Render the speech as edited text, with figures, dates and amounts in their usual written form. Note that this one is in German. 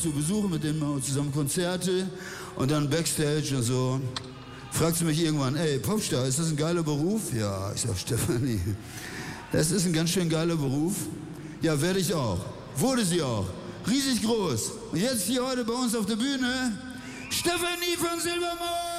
zu besuchen, mit denen machen wir zusammen Konzerte und dann Backstage und so. Fragt sie mich irgendwann, ey, Popstar, ist das ein geiler Beruf? Ja, ich sag, Stefanie, das ist ein ganz schön geiler Beruf. Ja, werde ich auch. Wurde sie auch. Riesig groß. Und jetzt hier heute bei uns auf der Bühne, Stefanie von Silbermond!